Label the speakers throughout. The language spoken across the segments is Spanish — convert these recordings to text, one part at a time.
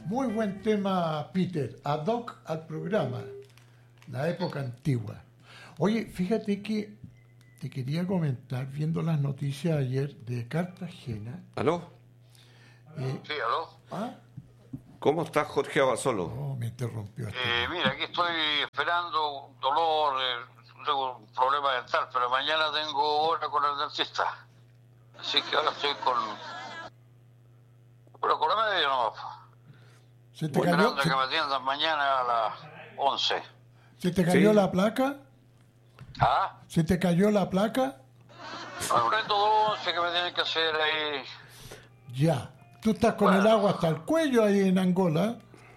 Speaker 1: Muy buen tema, Peter, ad hoc al programa, la época antigua. Oye, fíjate que te quería comentar, viendo las noticias ayer de Cartagena.
Speaker 2: ¿Aló?
Speaker 3: Sí, ¿aló?
Speaker 1: ¿Ah?
Speaker 2: ¿Cómo estás, Jorge Abasolo?
Speaker 1: Oh, me interrumpió.
Speaker 3: Mira, aquí estoy esperando un dolor, tengo un problema dental, pero mañana tengo hora con el dentista. Así que ahora estoy con... Pero con la media no.
Speaker 1: ¿Se te
Speaker 3: Estoy
Speaker 1: cayó,
Speaker 3: esperando que me atiendan mañana a las 11.
Speaker 1: ¿se te cayó
Speaker 2: Sí.
Speaker 1: la placa?
Speaker 3: ¿Ah?
Speaker 1: ¿Se te cayó la placa?
Speaker 3: Un endodoncia que me tienen que hacer ahí.
Speaker 1: Ya. Tú estás con el agua hasta el cuello ahí en Angola.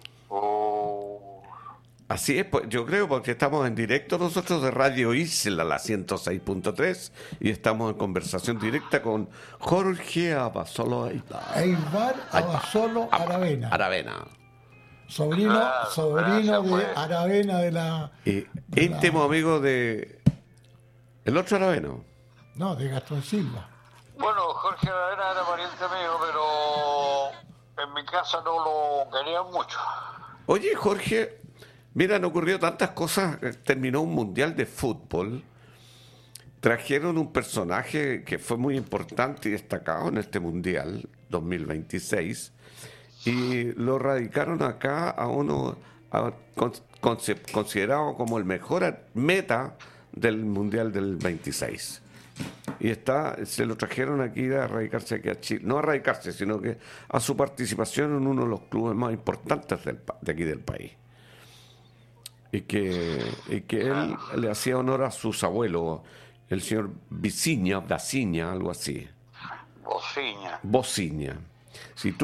Speaker 2: Así es, pues, yo creo, porque estamos en directo nosotros de Radio Isla, la 106.3, y estamos en conversación directa con Jorge Abasolo
Speaker 1: Eibar Abasolo Aravena.
Speaker 2: Aravena.
Speaker 1: Sobrino
Speaker 3: Gracias,
Speaker 1: de
Speaker 3: pues.
Speaker 1: Aravena de la...
Speaker 2: Y
Speaker 1: de
Speaker 2: íntimo
Speaker 1: la-
Speaker 2: amigo de... ¿El otro Aravena?
Speaker 1: No, de Gastón Silva.
Speaker 3: Bueno, Jorge Aravena era pariente mío, pero en mi casa no lo querían mucho.
Speaker 2: Oye, Jorge, mira, han ocurrido tantas cosas. Terminó un mundial de fútbol. Trajeron un personaje que fue muy importante y destacado en este mundial 2026 y lo radicaron acá a uno considerado como el mejor meta del mundial del 26. Y se lo trajeron aquí a radicarse aquí a Chile, no a radicarse, sino que a su participación en uno de los clubes más importantes de aquí del país. Y que él le hacía honor a sus abuelos, el señor Daciña, algo así. Bociña. Si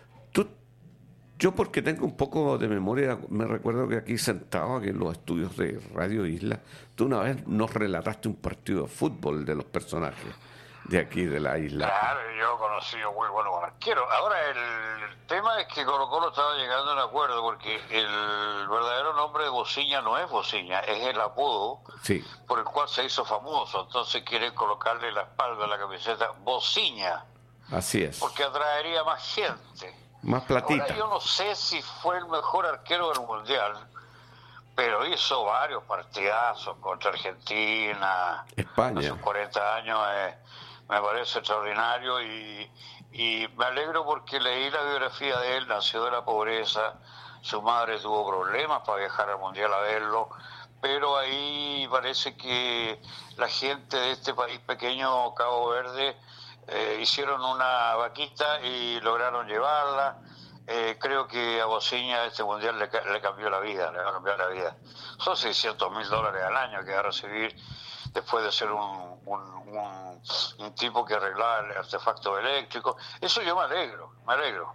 Speaker 2: yo porque tengo un poco de memoria, me recuerdo que aquí sentado, aquí en los estudios de Radio Isla, tú una vez nos relataste un partido de fútbol de los personajes de aquí de la isla.
Speaker 3: Claro, yo conocí a muy buenos arqueros. Ahora, el tema es que Colo-Colo estaba llegando a un acuerdo, porque el verdadero nombre de Bociña no es Bociña, es el apodo
Speaker 2: Sí,
Speaker 3: por el cual se hizo famoso. Entonces quieren colocarle en la espalda a la camiseta Bociña,
Speaker 2: así es.
Speaker 3: porque atraería más gente.
Speaker 2: Más platita.
Speaker 3: Ahora, yo no sé si fue el mejor arquero del Mundial, pero hizo varios partidazos contra Argentina.
Speaker 2: España.
Speaker 3: A sus 40 años me parece extraordinario y me alegro porque leí la biografía de él, nació de la pobreza, su madre tuvo problemas para viajar al Mundial a verlo, pero ahí parece que la gente de este país pequeño, Cabo Verde, hicieron una vaquita y lograron llevarla. Creo que a Bociña este mundial le cambió la vida, le va a cambiar la vida. Son $600,000 al año que va a recibir después de ser un tipo que arreglaba el artefacto eléctrico. Eso yo me alegro.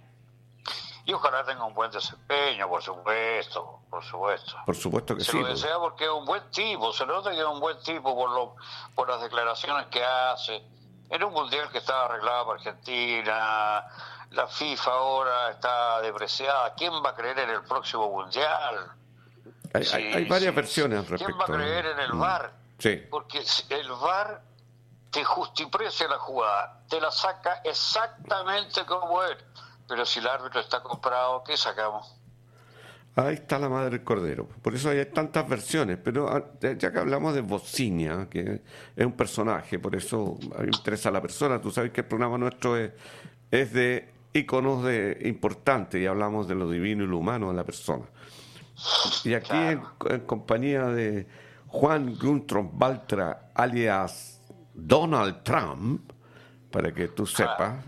Speaker 3: Y ojalá tenga un buen desempeño, por supuesto.
Speaker 2: Por supuesto que
Speaker 3: Se
Speaker 2: sí.
Speaker 3: lo desea porque es un buen tipo, se nota que es un buen tipo por las declaraciones que hace. Era un mundial que estaba arreglado para Argentina, la FIFA ahora está depreciada. ¿Quién va a creer en el próximo mundial?
Speaker 2: Hay varias versiones al respecto.
Speaker 3: ¿Quién va a creer en el VAR?
Speaker 2: Sí.
Speaker 3: Porque el VAR te justiprecia la jugada, te la saca exactamente como es. Pero si el árbitro está comprado, ¿qué sacamos?
Speaker 2: Ahí está la madre del cordero. Por eso hay tantas versiones. Pero ya que hablamos de Bociña, que es un personaje, por eso a mí me interesa la persona. Tú sabes que el programa nuestro es de íconos importantes y hablamos de lo divino y lo humano de la persona. Y aquí en compañía de Juan Guntram Baltra, alias Donald Trump, para que tú sepas,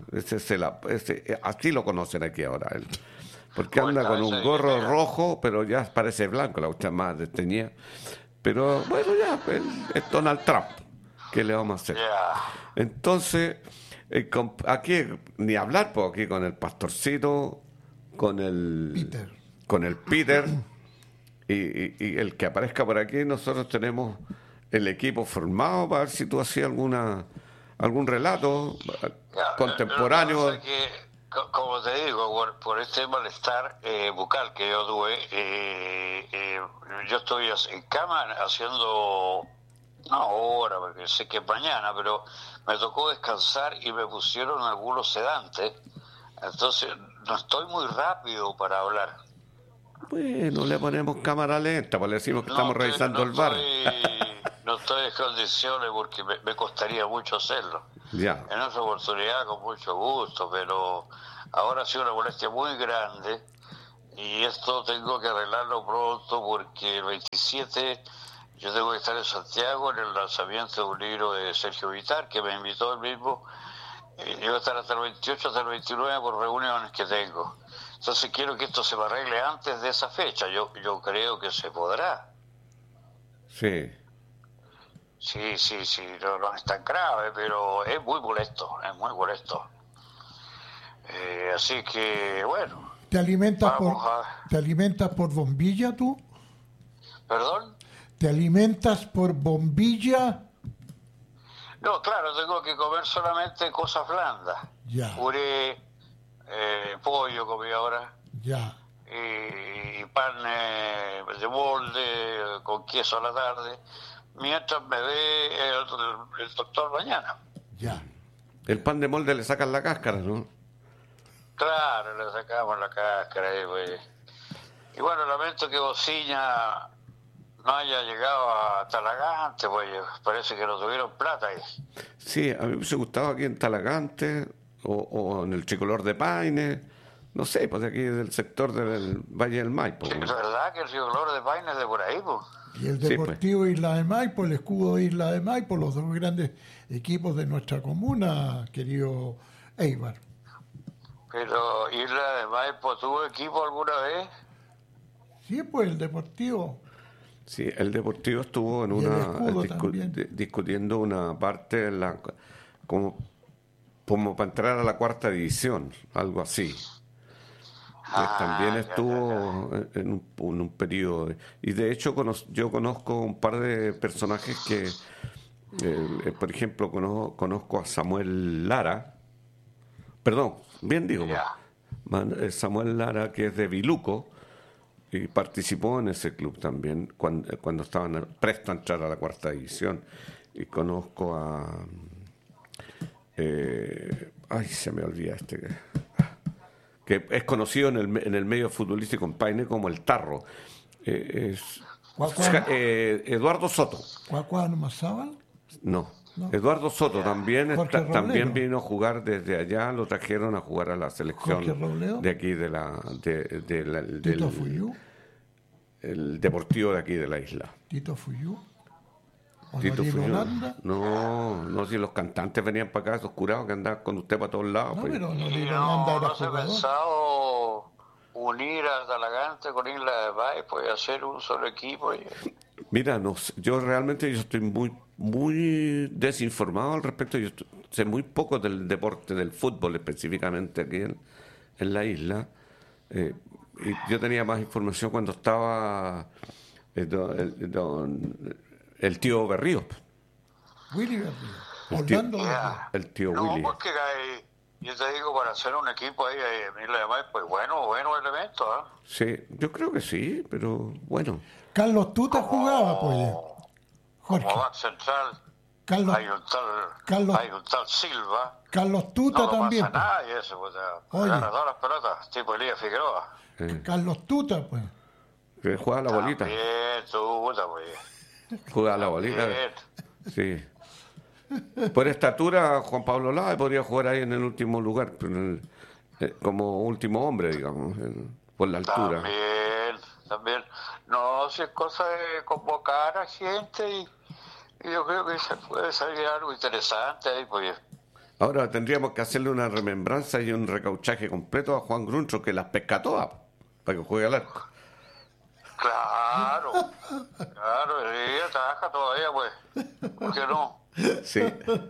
Speaker 2: así lo conocen aquí ahora. Porque anda con un gorro rojo, pero ya parece blanco, la cuestión más desteñida. Pero bueno, ya, es Donald Trump. ¿Qué le vamos a hacer? Entonces, aquí ni hablar, pues aquí con el pastorcito, con el Peter, y el que aparezca por aquí, nosotros tenemos el equipo formado para ver si tú hacías algún relato contemporáneo.
Speaker 3: Lo que pasa es que, como te digo, por este malestar bucal que yo tuve, yo estoy en cama haciendo una hora, porque sé que es mañana, pero me tocó descansar y me pusieron algunos sedantes. Entonces no estoy muy rápido para hablar.
Speaker 2: Bueno, le ponemos cámara lenta, pues le decimos que estamos revisando el VAR.
Speaker 3: No estoy en condiciones porque me costaría mucho hacerlo.
Speaker 2: Ya.
Speaker 3: En otra oportunidad con mucho gusto, pero ahora ha sido una molestia muy grande y esto tengo que arreglarlo pronto porque el 27 yo tengo que estar en Santiago en el lanzamiento de un libro de Sergio Vitar, que me invitó él mismo. Yo voy a estar hasta el 28, hasta el 29 por reuniones que tengo. Entonces quiero que esto se me arregle antes de esa fecha. Yo creo que se podrá.
Speaker 2: Sí.
Speaker 3: Sí, no es tan grave, pero es muy molesto, así que, bueno.
Speaker 1: ¿Te alimentas por bombilla tú?
Speaker 3: ¿Perdón?
Speaker 1: ¿Te alimentas por bombilla?
Speaker 3: No, claro, tengo que comer solamente cosas blandas.
Speaker 1: Ya.
Speaker 3: Puré, pollo comí ahora.
Speaker 1: Ya.
Speaker 3: Y pan de molde con queso a la tarde, mientras me ve el doctor mañana.
Speaker 1: Ya.
Speaker 2: El pan de molde le sacan la cáscara, ¿no?
Speaker 3: Claro, le sacamos la cáscara. Y bueno, lamento que Bociña no haya llegado a Talagante, pues parece que no tuvieron plata ahí.
Speaker 2: Sí, a mí me hubiese gustado aquí en Talagante o en el Tricolor de Paine, no sé, pues de aquí del sector del Valle del Maipo.
Speaker 3: Sí, es verdad que el Tricolor de Paine es de por ahí, pues.
Speaker 1: Y el Deportivo Isla de Maipo, el Escudo de Isla de Maipo, los dos grandes equipos de nuestra comuna, querido Eibar.
Speaker 3: Pero Isla de Maipo, ¿tuvo equipo alguna vez?
Speaker 1: Sí, pues el Deportivo.
Speaker 2: Sí, el Deportivo estuvo en discutiendo una parte como para entrar a la cuarta división, algo así. También estuvo en un periodo. Y de hecho yo conozco un par de personajes que, por ejemplo, conozco a Samuel Lara. Perdón, bien digo. Samuel Lara, que es de Viluco, y participó en ese club también cuando estaban prestos a entrar a la cuarta división. Y conozco a... se me olvida que es conocido en el medio futbolístico en Paine como el Tarro. Eduardo Soto.
Speaker 1: ¿Cuál Mazábal?
Speaker 2: No. Eduardo Soto también vino a jugar desde allá, lo trajeron a jugar a la selección de aquí
Speaker 1: ¿Tito Fuyú?
Speaker 2: El Deportivo de aquí de la isla.
Speaker 1: ¿Tito Fuyú?
Speaker 2: ¿Tito Fuyú? No, si los cantantes venían para acá, esos curados que andaban con usted para todos lados.
Speaker 1: No,
Speaker 2: pues.
Speaker 1: pero
Speaker 3: no se ha pensado unir a Talagante con Isla de Maipo y hacer un solo equipo.
Speaker 2: Mira, yo realmente estoy muy desinformado al respecto. Yo sé muy poco del deporte, del fútbol específicamente aquí en la isla. Y yo tenía más información cuando estaba el tío Berrío.
Speaker 1: Willy Berrío.
Speaker 2: El tío Willy.
Speaker 3: No, porque yo te digo, para hacer un equipo ahí en Isla de Maipo, pues bueno elemento, ¿eh?
Speaker 2: Sí, yo creo que sí, pero bueno.
Speaker 1: Carlos Tuta jugaba, pues. Jorge.
Speaker 3: Como back central. Hay un tal Silva.
Speaker 1: Carlos Tuta
Speaker 3: no
Speaker 1: también.
Speaker 3: No pasa nada y eso, pues, gana todas las pelotas, tipo Elías Figueroa.
Speaker 1: Carlos Tuta, pues.
Speaker 2: Que juega la bolita.
Speaker 3: Bien, Tuta, pues.
Speaker 2: Juega la bolita. Sí. Por estatura, Juan Pablo Lave podría jugar ahí en el último lugar, como último hombre, digamos, por la altura.
Speaker 3: También. No, si es cosa de convocar a gente y yo creo que se puede salir algo interesante ahí, pues.
Speaker 2: Ahora tendríamos que hacerle una remembranza y un recauchaje completo a Juan Gruncho, que las pesca todas, para que juegue al arco.
Speaker 3: Claro, ella trabaja todavía, pues. ¿Por qué no?
Speaker 2: Sí.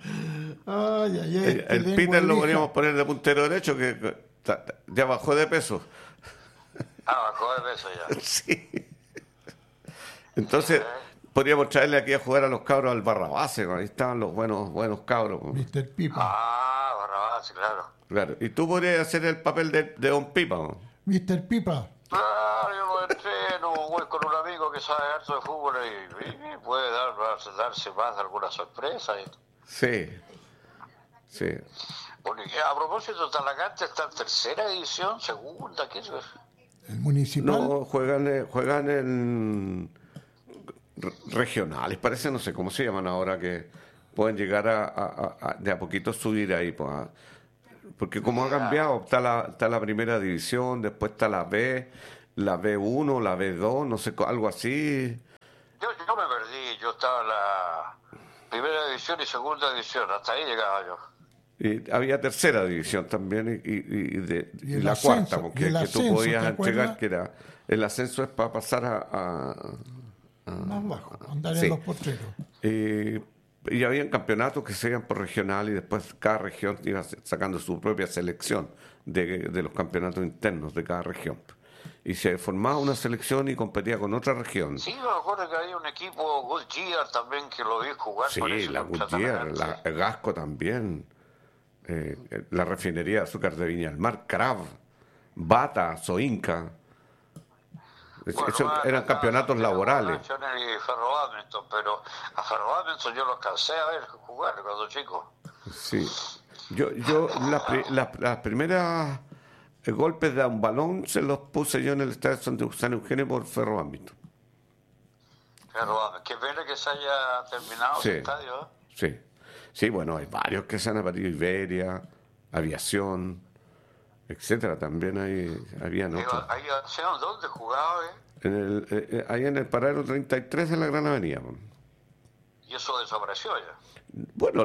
Speaker 1: El
Speaker 2: Peter lo podríamos poner de puntero derecho, que ya bajó de peso.
Speaker 3: Bajó de peso ya.
Speaker 2: Sí. Entonces, podríamos traerle aquí a jugar a los cabros al Barrabase. Ahí estaban los buenos cabros.
Speaker 1: Mr. Pipa.
Speaker 3: Barrabase,
Speaker 2: Claro. Y tú podrías hacer el papel de Don Pipa, ¿no?
Speaker 1: Mr. Pipa.
Speaker 3: Claro, yo lo entreno, voy con un amigo que sabe harto de fútbol y puede darse más de alguna sorpresa.
Speaker 2: Sí.
Speaker 3: Porque, a propósito, Talagante está en tercera división, segunda, ¿qué es eso?
Speaker 1: El Municipal.
Speaker 2: No, juegan en regionales, parece, no sé cómo se llaman ahora, que pueden llegar de a poquito subir ahí, pues, porque como ha cambiado, está la primera división, después está la B1, la B2, no sé, algo así.
Speaker 3: Yo me perdí, yo estaba en la primera división y segunda división, hasta ahí llegaba yo.
Speaker 2: Y había tercera división también y
Speaker 1: el
Speaker 2: la
Speaker 1: ascenso,
Speaker 2: cuarta, porque
Speaker 1: y el
Speaker 2: que tú
Speaker 1: ascenso,
Speaker 2: podías
Speaker 1: ¿te
Speaker 2: entregar,
Speaker 1: acuerdas?
Speaker 2: que era el ascenso es para pasar
Speaker 1: Más bajo, andar
Speaker 2: sí.
Speaker 1: en los potreros.
Speaker 2: Y habían campeonatos que se iban por regional y después cada región iba sacando su propia selección de los campeonatos internos de cada región. Y se formaba una selección y competía con otra región.
Speaker 3: Sí, me acuerdo que había un equipo Goodyear también que lo vi jugar.
Speaker 2: Sí,
Speaker 3: parece,
Speaker 2: la
Speaker 3: contra
Speaker 2: Goodyear,
Speaker 3: Talagante.
Speaker 2: el Gasco también, la refinería de azúcar de Viña del Mar, Crav, Bata, Soinca.
Speaker 3: Bueno,
Speaker 2: Eran
Speaker 3: acá
Speaker 2: campeonatos
Speaker 3: Santiago
Speaker 2: laborales.
Speaker 3: National y Ferro Badminton, pero a Ferro Badminton yo lo alcancé a ver jugar cuando chico.
Speaker 2: Sí. Yo las primeras golpes de un balón se los puse yo en el estadio San Eugenio por Ferro Badminton.
Speaker 3: Ferro Badminton, qué pena que se haya terminado
Speaker 2: Sí,
Speaker 3: ese estadio, ¿eh?
Speaker 2: sí. Sí, bueno, hay varios que se han aparido, Iberia, Aviación, etcétera. También habían otros.
Speaker 3: Ahí, ¿dónde jugaba,
Speaker 2: Ahí en el paradero 33 de la Gran Avenida.
Speaker 3: Y eso desapareció ya.
Speaker 2: Bueno,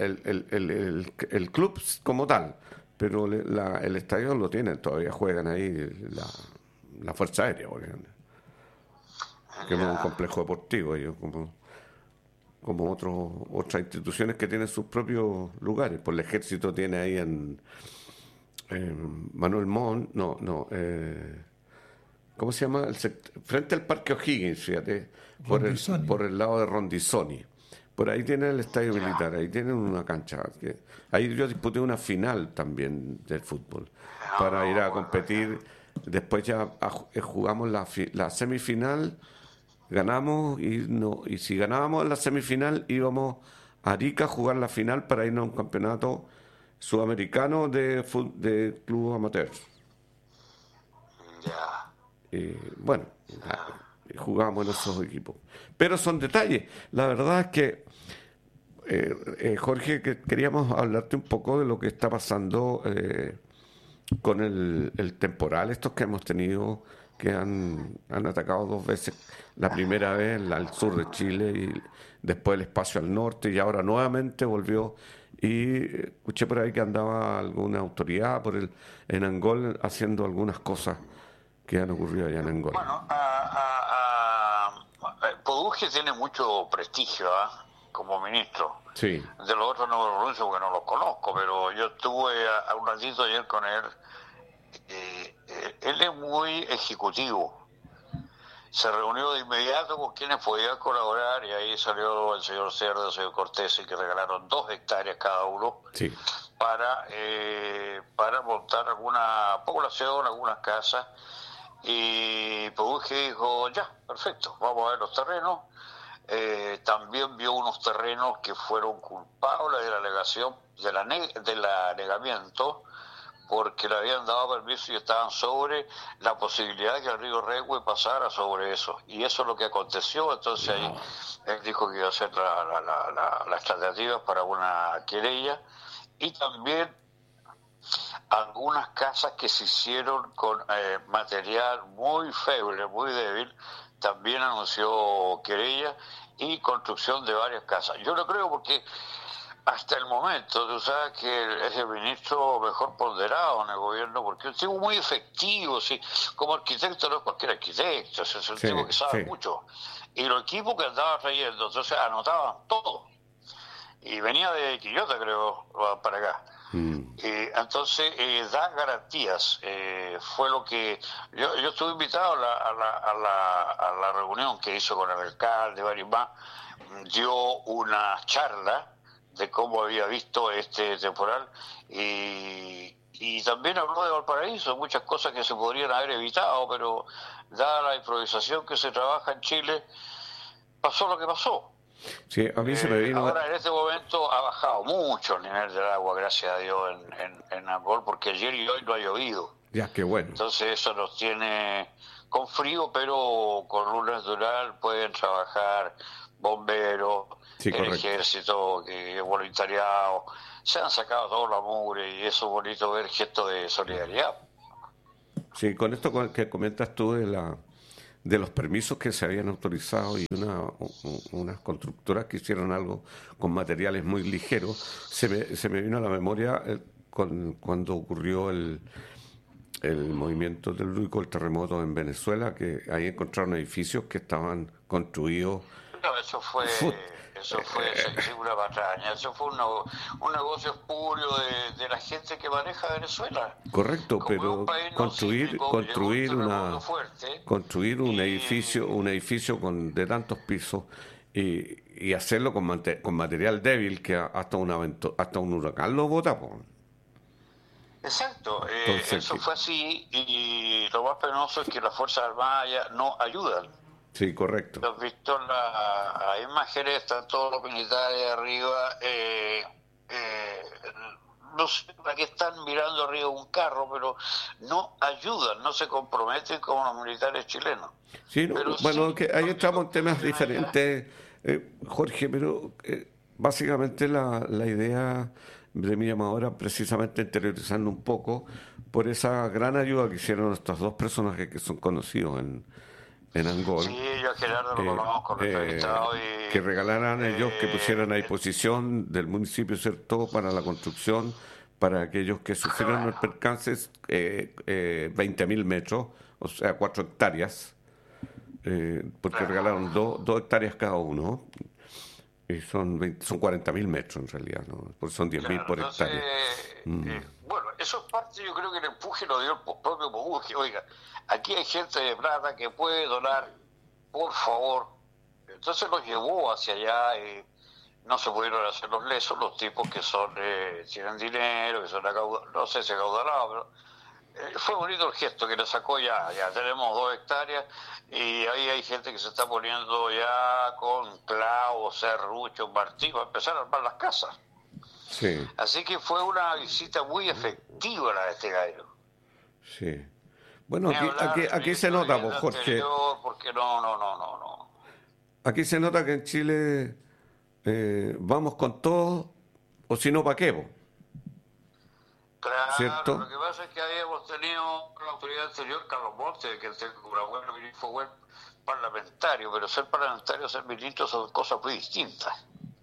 Speaker 2: el club como tal, pero el estadio lo tienen, todavía juegan ahí la Fuerza Aérea, que es un complejo deportivo, ellos como otras instituciones que tienen sus propios lugares. Pues el ejército tiene ahí en Manuel Montt, ¿cómo se llama? Frente al Parque O'Higgins, fíjate, por el lado de Rondizoni. Por ahí tienen el estadio militar, ahí tienen una cancha. Ahí yo disputé una final también del fútbol para ir a competir. Después ya jugamos la semifinal, ganamos y si ganábamos en la semifinal íbamos a Arica a jugar la final para irnos a un campeonato sudamericano de club amateur.
Speaker 3: Ya.
Speaker 2: Bueno, jugábamos en esos equipos. Pero son detalles. La verdad es que Jorge, que queríamos hablarte un poco de lo que está pasando con el temporal, estos que hemos tenido, que han atacado dos veces, la primera vez al sur de Chile y después el espacio al norte y ahora nuevamente volvió. Y escuché por ahí que andaba alguna autoridad en Angol haciendo algunas cosas que han ocurrido allá en Angol.
Speaker 3: Bueno, Poduje tiene mucho prestigio, ¿ah? Como ministro.
Speaker 2: Sí.
Speaker 3: De los otros no me pronuncio porque no los conozco, pero yo estuve a un ratito ayer con él. Él es muy ejecutivo. Se reunió de inmediato con quienes podían colaborar y ahí salió el señor Cerda, el señor Cortés, y que regalaron 2 hectáreas cada uno.
Speaker 2: Sí.
Speaker 3: Para montar alguna población, algunas casas. Y Poduje dijo, ya, perfecto, vamos a ver los terrenos. También vio unos terrenos que fueron culpables de la alegación, del anegamiento, porque le habían dado permiso y estaban sobre la posibilidad de que el río Regüe pasara sobre eso. Y eso es lo que aconteció. Entonces ahí él dijo que iba a hacer las tratativas para una querella. Y también algunas casas que se hicieron con material muy feble, muy débil, también anunció querella y construcción de varias casas. Yo lo creo porque hasta el momento, tú sabes que es el ministro mejor ponderado en el gobierno, porque es un tipo muy efectivo, ¿sí? Como arquitecto no es cualquier arquitecto, es un tipo que sabe mucho. Y los equipos que andaba trayendo, entonces anotaban todo. Y venía de Quillota, creo, para acá. Y entonces da garantías. Fue lo que yo estuve invitado a la reunión que hizo con el alcalde, varios más. Dio una charla de cómo había visto este temporal y también habló de Valparaíso, muchas cosas que se podrían haber evitado, pero dada la improvisación que se trabaja en Chile, pasó lo que pasó.
Speaker 2: Sí, a mí se me vino...
Speaker 3: Ahora en este momento ha bajado mucho el nivel del agua, gracias a Dios, en Angol, porque ayer y hoy no ha llovido.
Speaker 2: Ya, qué bueno.
Speaker 3: Entonces eso nos tiene con frío, pero con luz natural pueden trabajar bomberos,
Speaker 2: Sí,
Speaker 3: el
Speaker 2: correcto.
Speaker 3: ejército, que voluntariado. Se han sacado todo la mugre y eso es bonito ver gestos de solidaridad.
Speaker 2: Sí, con esto que comentas tú de los permisos que se habían autorizado y unas constructoras que hicieron algo con materiales muy ligeros, se me vino a la memoria cuando ocurrió el movimiento telúrico, el terremoto en Venezuela, que ahí encontraron edificios que estaban construidos.
Speaker 3: No, eso fue
Speaker 2: Fut-
Speaker 3: sí, una patraña, eso fue un negocio espurio de la gente que maneja Venezuela.
Speaker 2: Correcto,
Speaker 3: Como es un
Speaker 2: pero
Speaker 3: país no sísmico, llegó un terremoto fuerte
Speaker 2: construir
Speaker 3: y
Speaker 2: un edificio de tantos pisos y hacerlo con material débil que hasta un huracán lo bota, po.
Speaker 3: exacto,
Speaker 2: Entonces,
Speaker 3: eso fue así y lo más penoso es que las Fuerzas Armadas ya no ayudan.
Speaker 2: sí, correcto.
Speaker 3: Has visto las imágenes, están todos los militares arriba, no sé para qué están mirando arriba un carro, pero no ayudan, no se comprometen como los militares chilenos.
Speaker 2: Sí, no,
Speaker 3: Pero
Speaker 2: bueno,
Speaker 3: sí,
Speaker 2: que ahí
Speaker 3: los
Speaker 2: entramos
Speaker 3: chicos
Speaker 2: en
Speaker 3: que
Speaker 2: temas
Speaker 3: viven allá,
Speaker 2: diferentes, Jorge, pero básicamente la idea de mi llamadora precisamente interiorizando un poco por esa gran ayuda que hicieron estos dos personajes que son conocidos en Angol,
Speaker 3: sí, yo a Gerardo lo
Speaker 2: eh,
Speaker 3: conozco, lo he entrevistado
Speaker 2: que
Speaker 3: y
Speaker 2: regalaran ellos, que pusieran a
Speaker 3: eh,
Speaker 2: disposición del municipio, ¿cierto?, para la construcción, para aquellos que sufrieron el percance, 20.000 metros, o sea, 4 hectáreas, porque regalaron dos hectáreas cada uno, y son 40.000 metros en realidad, ¿no? Porque son 10.000
Speaker 3: claro,
Speaker 2: por
Speaker 3: entonces,
Speaker 2: hectárea.
Speaker 3: bueno, eso es parte, yo creo que el empuje lo dio el propio Pogú, que oiga, aquí hay gente de plata que puede donar, por favor. Entonces los llevó hacia allá y no se pudieron hacer los lesos, los tipos que son, tienen dinero, que son no sé si acaudalados, pero fue bonito el gesto que le sacó ya tenemos 2 hectáreas y ahí hay gente que se está poniendo ya con clavos, serruchos, martillos, para empezar a armar las casas.
Speaker 2: Sí,
Speaker 3: Así que fue una visita muy efectiva la de este gallo.
Speaker 2: sí. Bueno,
Speaker 3: Ni hablar del
Speaker 2: aquí se
Speaker 3: ministro de
Speaker 2: nota, pues,
Speaker 3: Vivienda
Speaker 2: Jorge,
Speaker 3: anterior, porque no.
Speaker 2: aquí se nota que en Chile vamos con todo, o si no, ¿para qué, po?
Speaker 3: Claro, lo
Speaker 2: ¿Cierto?
Speaker 3: que pasa es que habíamos tenido la autoridad anterior, Carlos Montes, que era bueno fue buen parlamentario, pero ser parlamentario y ser ministro son cosas muy distintas.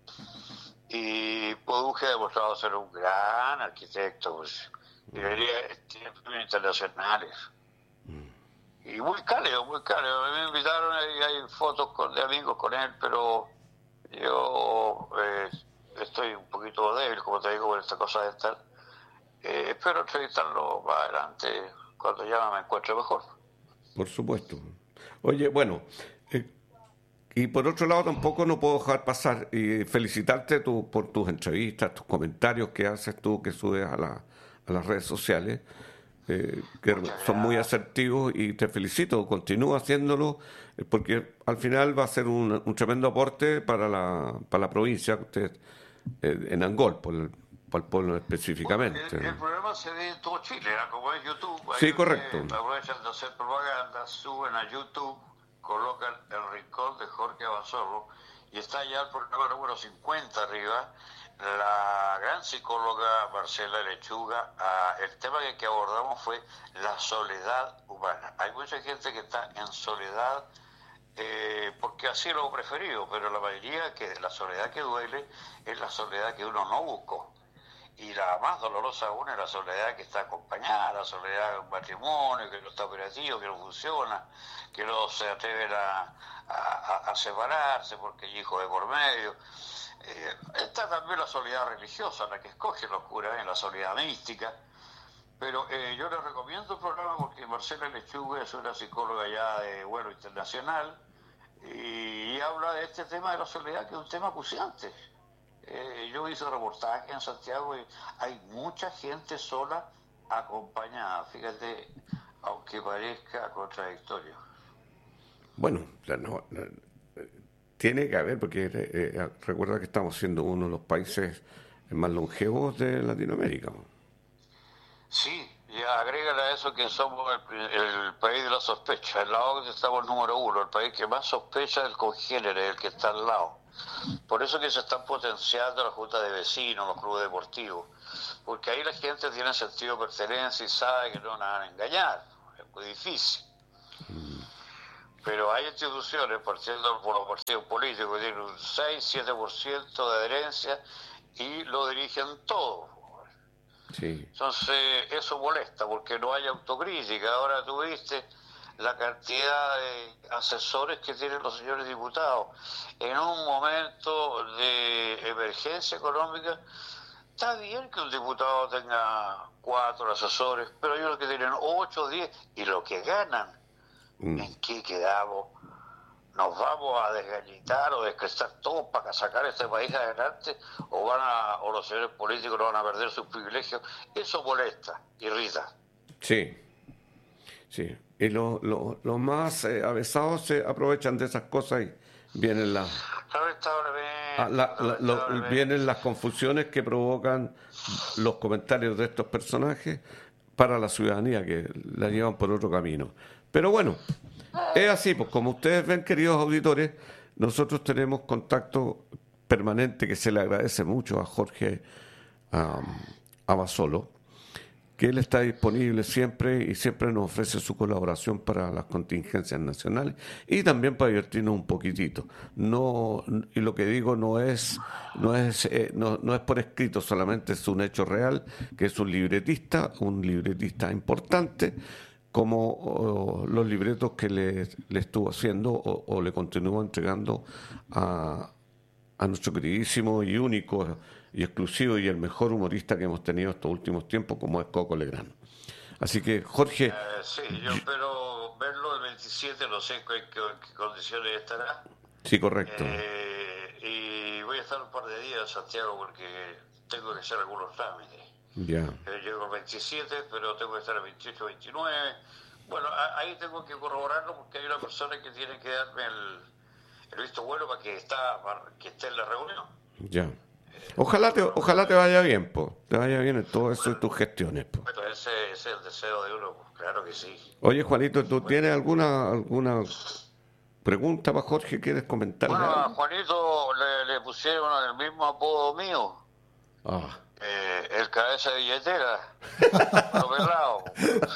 Speaker 3: Y Poduje ha demostrado ser un gran arquitecto, pues, y tiene premios internacionales. Y muy cálido, muy cálido. A mí me invitaron y hay fotos de amigos con él, pero yo estoy un poquito débil, como te digo, por esta cosa de estar. Espero entrevistarlo más adelante, cuando ya me encuentre mejor.
Speaker 2: Por supuesto. Oye, bueno, eh, y por otro lado tampoco no puedo dejar pasar y felicitarte por tus entrevistas, tus comentarios que haces tú, que subes a las redes sociales, que
Speaker 3: Muchas
Speaker 2: son muy
Speaker 3: gracias.
Speaker 2: asertivos y te felicito, continúa haciéndolo, porque al final va a ser un tremendo aporte para la provincia, usted, en Angol, por el pueblo
Speaker 3: Bueno,
Speaker 2: específicamente,
Speaker 3: el
Speaker 2: ¿no?
Speaker 3: programa se ve en todo Chile, ¿eh? Como es YouTube, ahí
Speaker 2: Sí, correcto.
Speaker 3: ustedes aprovechan de hacer propaganda, suben a YouTube, colocan el rincón de Jorge Abasolo y está ya el programa número 50 arriba. La gran psicóloga Marcela Lechuga, el tema que abordamos fue la soledad humana. Hay mucha gente que está en soledad porque así lo he preferido, pero la mayoría que la soledad que duele es la soledad que uno no buscó. Y la más dolorosa aún es la soledad que está acompañada, la soledad de un matrimonio que no está operativo, que no funciona, que no se atreven a separarse porque hay hijos de por medio. Está también la soledad religiosa, la que escogen los curas, en la soledad mística. Pero yo les recomiendo el programa porque Marcela Lechuga es una psicóloga ya de vuelo internacional y habla de este tema de la soledad, que es un tema acuciante. Yo hice reportaje en Santiago y hay mucha gente sola acompañada, fíjate, aunque parezca contradictorio.
Speaker 2: Bueno, Tiene que haber, porque recuerda que estamos siendo uno de los países más longevos de Latinoamérica.
Speaker 3: Sí, y agrégale a eso que somos el país de la sospecha. En la OCDE estamos el número 1, el país que más sospecha del congénere, el que está al lado. Por eso que se están potenciando las juntas de vecinos, los clubes deportivos, porque ahí la gente tiene sentido de pertenencia y sabe que no nos van a engañar. Es muy difícil. Pero hay instituciones, partiendo por los partidos políticos, que tienen un 6-7% de adherencia y lo dirigen todo.
Speaker 2: Sí.
Speaker 3: Entonces, eso molesta porque no hay autocrítica. Ahora tuviste la cantidad de asesores que tienen los señores diputados. En un momento de emergencia económica, está bien que un diputado tenga 4 asesores, pero hay unos que tienen 8, 10, y lo que ganan, ¿en qué quedamos? ¿Nos vamos a desgallitar o descrestar todos para sacar este país adelante? ¿O los señores políticos no van a perder sus privilegios? Eso molesta, irrita.
Speaker 2: Sí, sí. Y los más avesados se aprovechan de esas cosas y vienen vienen las confusiones que provocan los comentarios de estos personajes para la ciudadanía, que la llevan por otro camino. Pero bueno, es así, pues como ustedes ven, queridos auditores, nosotros tenemos contacto permanente, que se le agradece mucho a Jorge Abasolo, que él está disponible siempre y siempre nos ofrece su colaboración para las contingencias nacionales y también para divertirnos un poquitito. No, y lo que digo no es por escrito, solamente es un hecho real, que es un libretista importante, como los libretos que le estuvo haciendo o le continúa entregando a nuestro queridísimo y único y exclusivo y el mejor humorista que hemos tenido estos últimos tiempos, como es Coco Legrand. Así que, Jorge...
Speaker 3: sí, yo espero verlo el 27, no sé en qué condiciones estará.
Speaker 2: Sí, correcto.
Speaker 3: Y voy a estar un par de días en Santiago porque tengo que hacer algunos trámites.
Speaker 2: Ya.
Speaker 3: Llego el 27, pero tengo que estar el 28, 29. Bueno, ahí tengo que corroborarlo porque hay una persona que tiene que darme el visto bueno para que esté en la reunión.
Speaker 2: Ya. Ojalá te vaya bien, po. Te vaya bien en todo eso de tus gestiones, po.
Speaker 3: Bueno, ese es el deseo de uno, pues, claro que sí.
Speaker 2: Oye, Juanito, ¿tú tienes alguna pregunta para Jorge? ¿Quieres comentarle
Speaker 3: Bueno,
Speaker 2: algo?
Speaker 3: a Juanito le pusieron el mismo apodo mío. El cabeza de billetera. Lo pelado.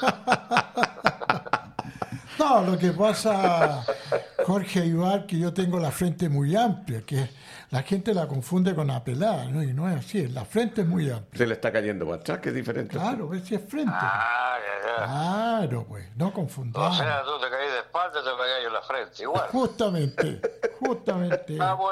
Speaker 1: No, lo que pasa, Jorge Aybar, que yo tengo la frente muy amplia, que la gente la confunde con apelada, ¿no? Y no es así, la frente es muy amplia.
Speaker 2: Se le está cayendo para atrás, que es diferente.
Speaker 1: Claro, pues si es frente.
Speaker 3: Ya.
Speaker 1: Claro, pues, no confundamos.
Speaker 3: O sea, tú te caes de espalda y te pegas en la frente, igual.
Speaker 1: Justamente.
Speaker 3: Estamos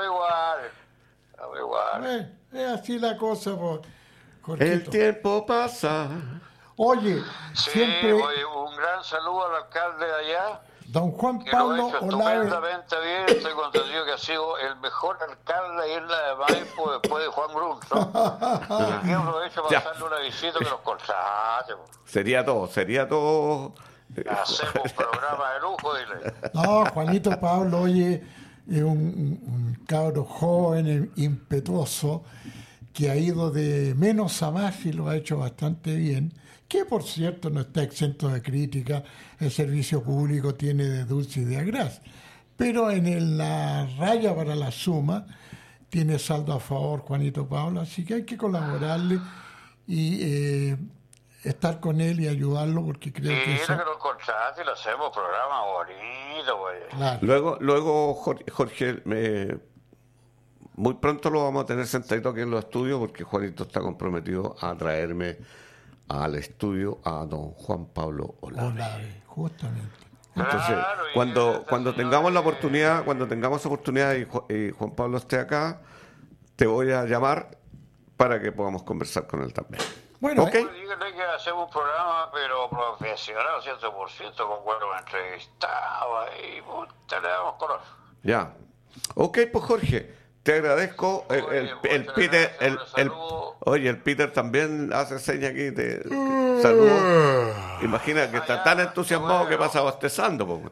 Speaker 3: igual.
Speaker 1: Es así la cosa, pues, Jorgito.
Speaker 2: El tiempo pasa.
Speaker 1: Oye,
Speaker 3: Sí,
Speaker 1: siempre
Speaker 3: un gran saludo al alcalde de allá,
Speaker 1: don Juan
Speaker 3: que
Speaker 1: Pablo
Speaker 3: lo ha hecho
Speaker 1: Olave.
Speaker 3: estupendamente bien. Estoy contento que ha sido el mejor alcalde de Isla de Maipo después de Juan Grunzo. Y aquí aprovecho para hacerle una visita que nos contrate.
Speaker 2: Sería todo.
Speaker 3: Hacemos un programa de lujo, dile.
Speaker 1: No, Juanito Pablo, oye, es un cabro joven, impetuoso, que ha ido de menos a más y lo ha hecho bastante bien, que por cierto no está exento de crítica, el servicio público tiene de dulce y de agraz, pero en la raya para la suma tiene saldo a favor Juanito Pablo, así que hay que colaborarle y estar con él y ayudarlo porque creo que eso...
Speaker 3: que nos contrate y le hacemos programa bonito, güey.
Speaker 1: Claro.
Speaker 2: Luego Jorge, muy pronto lo vamos a tener sentadito aquí en los estudios porque Juanito está comprometido a traerme al estudio a don Juan Pablo Olave.
Speaker 1: Justamente.
Speaker 2: Entonces,
Speaker 3: Claro,
Speaker 2: cuando tengamos la oportunidad, y Juan Pablo esté acá, te voy a llamar para que podamos conversar con él también.
Speaker 1: Bueno,
Speaker 2: ¿Ok?
Speaker 3: Díganle que hacemos un programa, pero profesional, 100%, con buenos entrevistados, ahí, puta, le damos color.
Speaker 2: Ya. Ok, pues Jorge, Te agradezco. El Peter, oye, el Peter también hace señas aquí. Saludos. Imagina que está tan entusiasmado que pasa bostezando.
Speaker 3: Bueno,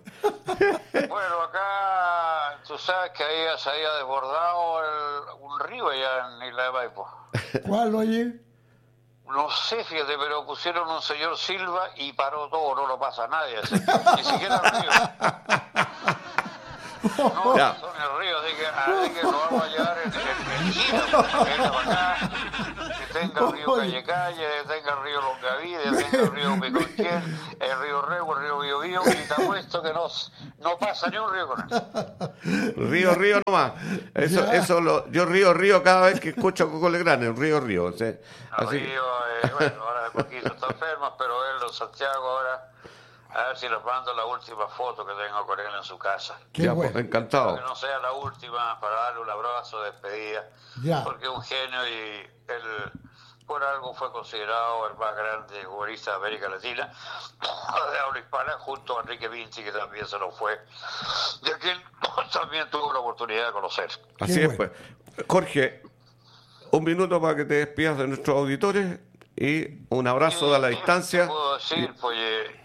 Speaker 3: acá tú sabes que ahí se había desbordado un río allá en Isla de Maipo.
Speaker 1: ¿Cuál, oye?
Speaker 3: No sé, fíjate, pero pusieron un señor Silva y paró todo, no lo pasa nadie, ni siquiera el río. No,
Speaker 2: Ya.
Speaker 3: son el río, así que lo vamos a llevar en gira, porque venga para acá, que tenga el río Calle, tenga el río Longavide, tenga el río Piconquén, el río Rego, el río Biobío, y te apuesto que no pasa ni un río con él.
Speaker 2: Río nomás. Yo río cada vez que escucho a Coco Legrand, el río. ¿Sí? Así
Speaker 3: Río, bueno, ahora Coquito está enfermo, pero él en Santiago ahora, a ver si les mando la última foto que tengo con él en su casa.
Speaker 1: Qué
Speaker 2: pues,
Speaker 1: bueno.
Speaker 2: encantado.
Speaker 3: Que no sea la última, para darle un abrazo de despedida,
Speaker 1: Ya.
Speaker 3: porque es un genio y él por algo fue considerado el más grande humorista de América Latina, de habla hispana, junto a Enrique Vinci, que también se lo fue, y a quien también tuvo la oportunidad de conocer.
Speaker 2: Así es, pues. Jorge, un minuto para que te despidas de nuestros auditores y un abrazo de la distancia.
Speaker 3: ¿Qué puedo decir? Pues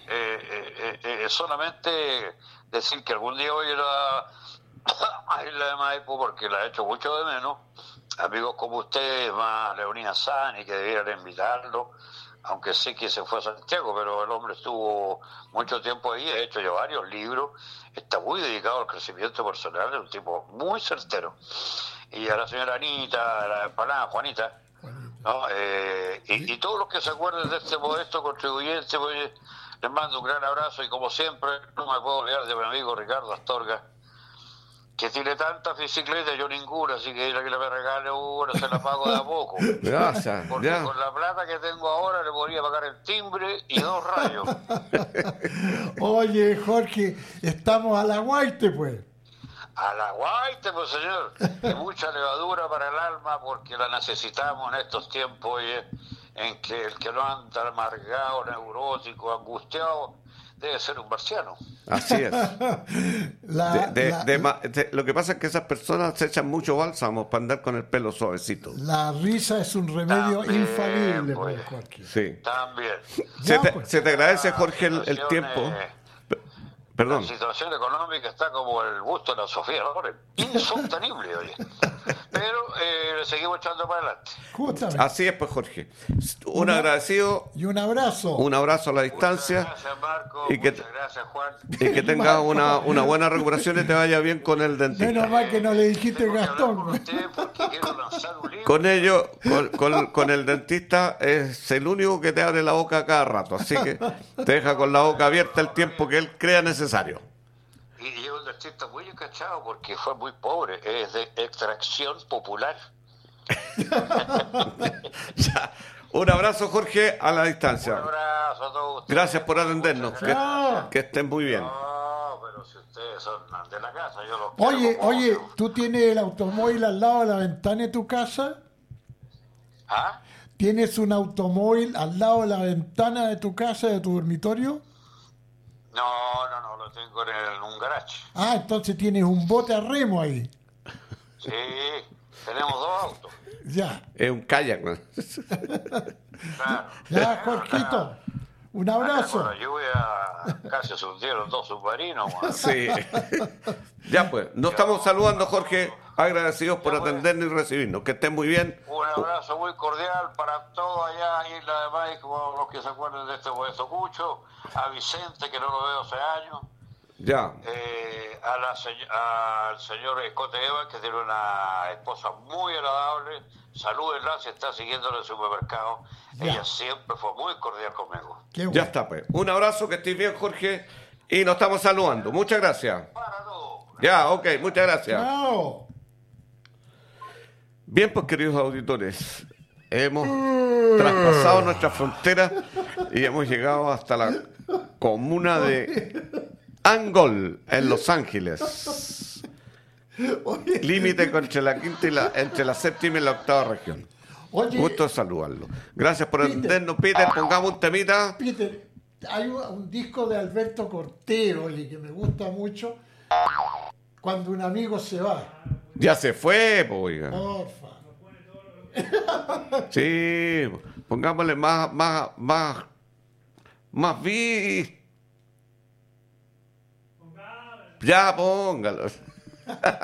Speaker 3: solamente decir que algún día voy a ir a Isla de Maipo porque la he hecho mucho de menos. Amigos como ustedes, más Leonina Sani, que debieran invitarlo, aunque sé que se fue a Santiago, pero el hombre estuvo mucho tiempo ahí, ha hecho ya varios libros, está muy dedicado al crecimiento personal, es un tipo muy certero. Y a la señora Anita, a la empanada Juanita, ¿no? Y todos los que se acuerden de este modesto contribuyente, pues, les mando un gran abrazo y como siempre no me puedo olvidar de mi amigo Ricardo Astorga, que tiene tantas bicicletas, yo ninguna, así que la que me regale una se la pago de a poco.
Speaker 2: Gracias.
Speaker 3: Porque
Speaker 2: Ya.
Speaker 3: con la plata que tengo ahora le podría pagar el timbre y 2 rayos.
Speaker 1: Oye, Jorge, estamos a la guaite, pues.
Speaker 3: A la guaite, pues señor. Y mucha levadura para el alma porque la necesitamos en estos tiempos, oye, en que el que no anda amargado, neurótico, angustiado, debe ser un marciano.
Speaker 2: Así es. Lo que pasa es que esas personas se echan mucho bálsamo para andar con el pelo suavecito.
Speaker 1: La risa es un remedio
Speaker 3: También,
Speaker 1: infalible,
Speaker 3: pues.
Speaker 1: pues, Jorge.
Speaker 2: Sí.
Speaker 3: También.
Speaker 2: Se te agradece, Jorge, el tiempo. Perdón.
Speaker 3: La situación económica está como el busto de la Sofía Loren, insostenible, oye. Pero le seguimos echando para adelante.
Speaker 1: Justamente.
Speaker 2: Así es, pues, Jorge. Un agradecido.
Speaker 1: Y un abrazo.
Speaker 2: Un abrazo a la distancia.
Speaker 3: Muchas gracias, Marco.
Speaker 2: Y que,
Speaker 3: muchas gracias, Juan.
Speaker 2: Y que tengas una buena recuperación y te vaya bien con el dentista.
Speaker 1: Menos mal que no le dijiste
Speaker 3: Tengo que hablar
Speaker 1: Gastón.
Speaker 3: con usted porque quiero lanzar un libro.
Speaker 2: Con ello, con el dentista es el único que te abre la boca cada rato. Así que te deja con la boca abierta el tiempo que él crea necesario.
Speaker 3: Y es un dentista muy encachado porque fue muy pobre, es de extracción popular.
Speaker 2: Ya. Un abrazo, Jorge, a la
Speaker 3: Un
Speaker 2: distancia.
Speaker 3: abrazo a todos ustedes.
Speaker 2: Gracias por atendernos.
Speaker 3: Muchas gracias.
Speaker 2: Que estén muy bien.
Speaker 3: No, pero si ustedes son de la casa, yo los
Speaker 1: Oye,
Speaker 3: quiero como
Speaker 1: oye,
Speaker 3: otro.
Speaker 1: ¿tú tienes el automóvil al lado de la ventana de tu casa?
Speaker 3: ¿Ah?
Speaker 1: ¿Tienes un automóvil al lado de la ventana de tu casa, de tu dormitorio?
Speaker 3: No, lo tengo en un garage.
Speaker 1: Ah, entonces tienes un bote a remo ahí.
Speaker 3: Sí, tenemos 2 autos.
Speaker 1: Ya.
Speaker 2: Es un kayak, ¿no?
Speaker 3: Claro.
Speaker 1: Ya, Jorgito. Un
Speaker 3: Acá
Speaker 1: abrazo.
Speaker 3: con la lluvia casi se hundieron 2 submarinos. man.
Speaker 2: Sí. Ya pues, nos estamos saludando, Jorge. Agradecidos por atendernos y recibirnos. Que estén muy bien.
Speaker 3: Un abrazo muy cordial para todos allá en Isla de Maipo, los que se acuerden de este modesto Cucho, a Vicente, que no lo veo hace años,
Speaker 2: Ya.
Speaker 3: al señor Escote Eva, que tiene una esposa muy agradable. Salúdenla si está siguiendo en el supermercado.
Speaker 1: Ya.
Speaker 3: Ella siempre fue muy cordial conmigo.
Speaker 1: Qué bueno.
Speaker 2: Ya está pues. Un abrazo, que estés bien, Jorge. Y nos estamos saludando. Muchas gracias.
Speaker 3: Para todos.
Speaker 2: Ya, ok, muchas gracias.
Speaker 1: Chao.
Speaker 2: Bien, pues, queridos auditores, hemos traspasado nuestra frontera y hemos llegado hasta la comuna de Angol, en Los Ángeles.
Speaker 1: Oye,
Speaker 2: Límite entre la séptima y la octava región.
Speaker 1: oye,
Speaker 2: Gusto de saludarlo. Gracias por atendernos, Peter. Pongamos un temita.
Speaker 1: Peter, hay un disco de Alberto Cortero, oye, que me gusta mucho, Cuando un amigo se va.
Speaker 2: Ya se fue, po, oiga.
Speaker 1: Porfa.
Speaker 2: Sí, pongámosle más vi. Ya póngalo.